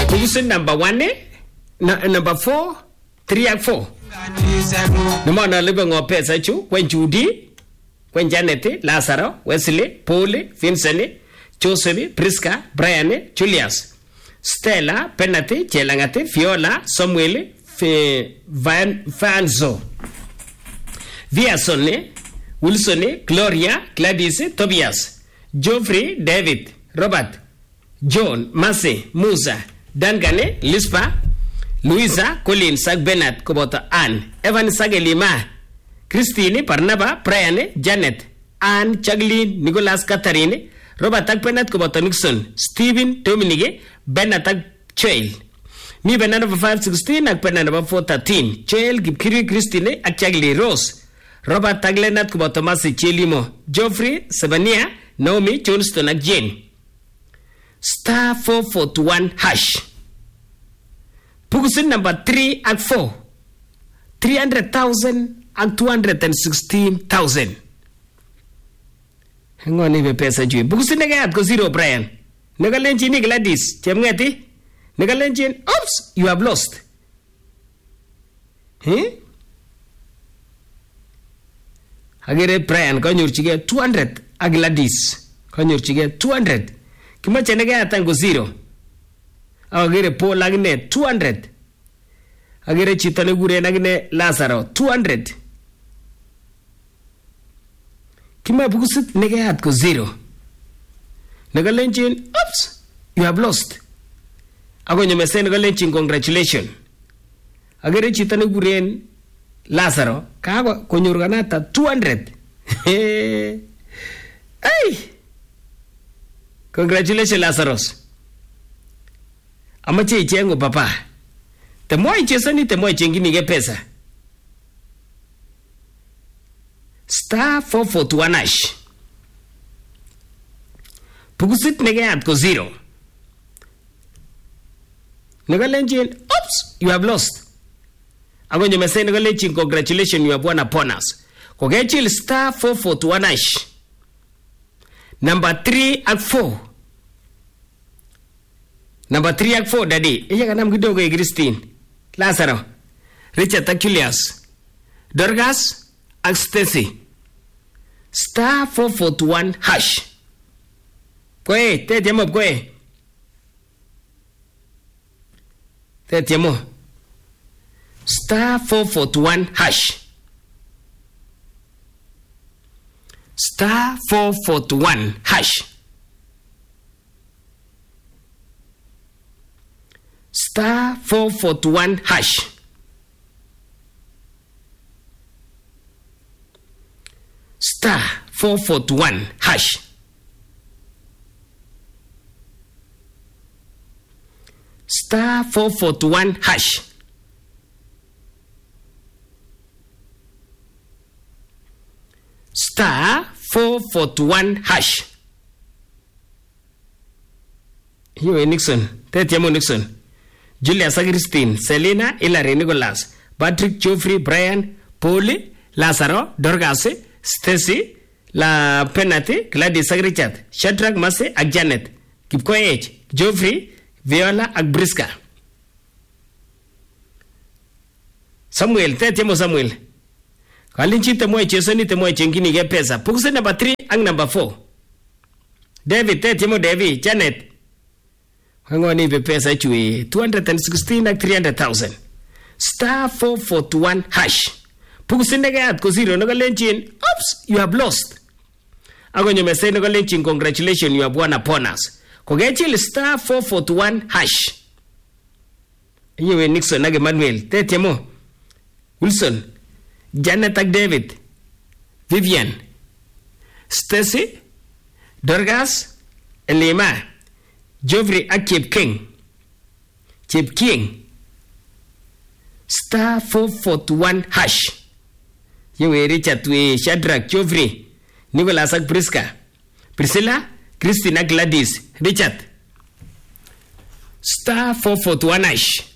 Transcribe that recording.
Pugusit number 1 number 4 3 ak 4 Namana libe ngo pesa chu kwen Judy kwen Janet Lazaro Wesley Paul Vincent Joseph Priska Brian Julius Stella Penati Chelangate Fiola Samuel Vanzo Viasone Wilson Gloria Gladys Tobias Geoffrey David Robert John Massey Musa Dangane Lispa Louisa Collins Sag Bernard Kobota Anne Evan Sagelima Christine Barnaba Brian Janet Anne Chaglin Nicholas Catherine Robert Bernard Kobota Nixon Stephen Dominique Bernard Chail Mi Bernard 516 ak Bernard 413 Chail Gipkiri Christine ak Chagli Rose Robert Taglenat Kobota Masi Chelimo Geoffrey Sebania Naomi Johnston ak Jane Star 441 hash Pugusit number 3 and 4 300,000 and 216,000 Hang on ibe pesa juu Pugusit nagat ko 0 Brian Nagalenchi ni Gladys Chemngeti Nagalenchi oops you have lost Agere Brian konyorchige 200 ak Gladys konyorchige 200 Kimache nagat ko 0 Agere Paul agne 200 Agere chito negure agne Lazaro 200 Kima pugusit negat ko 0 Nagalenjin oops you have lost Ako nyemesen nagalenjin congratulations Agere chito negure Lazaro Kago konyor ganata 200 Hey Congratulations Lazarus Amache ichengo papa Temwa ichesani temwa ichengini ge pesa Star 441 hash Pugusit negat ko 0 Nagalenjin oops you have lost Ako nyemese nagalenjin congratulations you have won upon us Kogechil star 441 hash Number 3 and 4 Number 3 ak 4 daddy. Iya kanam kidogo Christine. Lazaro. Richard ak Julius. Dorcas ak Stacy. Star 441 hash. Kwe, tetemo kwe. Tetemo. Star 441 hash. Star 441 hash. Star 441 hash. Star 441 hash. Star 441 hash. Star 441 hash. Hiyo Nixon. Tetiamo Nixon. Julia Sagristin, Selena, Hilary Nicholas, Patrick Geoffrey, Brian, Paul, Lazaro, Dorgase, Stacy, La Penati, Gladys Richard, Shadrach Massey, ak Janet, Kipkoech, Geoffrey, Viola, ak Briska. Samuel, tetemo Samuel. Kalinchi temoy chesoni temoy chengini ge pesa. Pugusit number 3 ak number 4. David, tetemo David, Janet. Hangoni be pesa chui 216 ak 300,000 Star 441 hash Pugusit negat ko 0 nagalenjin oops you have lost Ako nyemese nagalenjin congratulations you have won upon us Kogechil star 441 hash Iyewe Nixon ak Emmanuel Tetemo Wilson Janet ak David Vivian Stacy Dorcas Elima Geoffrey ak Chip King Star 441 hash Yewe Richard we Shadrach Geoffrey Nicholas ak Priska Priscilla Christine ak Gladys Richard Star 441 hash